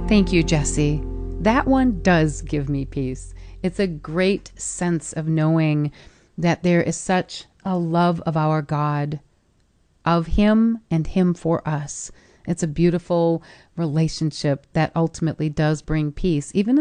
Thank you, Jesse. That one does give me peace. It's a great sense of knowing that there is such a love of our God, of Him and Him for us. It's a beautiful relationship that ultimately does bring peace, even